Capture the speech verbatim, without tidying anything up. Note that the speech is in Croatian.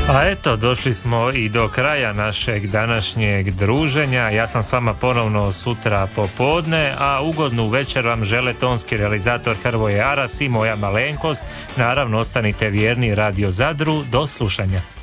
A eto, došli smo i do kraja našeg današnjeg druženja. Ja sam s vama ponovno sutra popodne, a ugodnu večer vam žele tonski realizator Hrvoje Aras i moja malenkost. Naravno, ostanite vjerni Radio Zadru. Do slušanja.